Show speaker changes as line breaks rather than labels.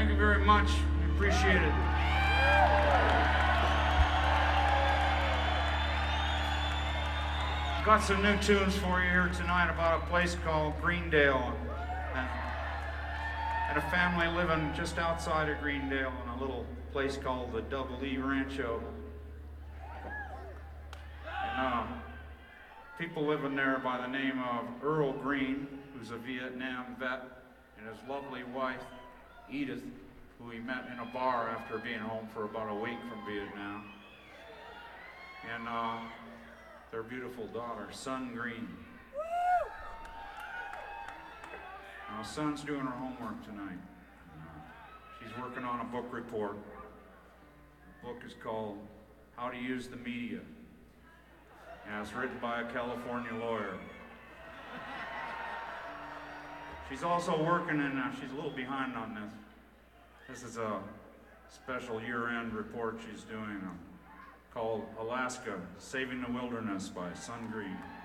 Thank you very much. We appreciate it. Got some new tunes for you here tonight about a place called Greendale and a family living just outside of Greendale in a little place called the Double E Rancho. And people living there by the name of Earl Green, who's a Vietnam vet, and his lovely wife, Edith, who he met in a bar after being home for about a week from Vietnam. And their beautiful daughter, Sun Green. Now, Sun's doing her homework tonight. She's working on a book report. The book is called How to Use the Media. And it's written by a California lawyer. She's also working, and she's a little behind on this. This is a special year-end report she's doing called Alaska, Saving the Wilderness by Sun Green.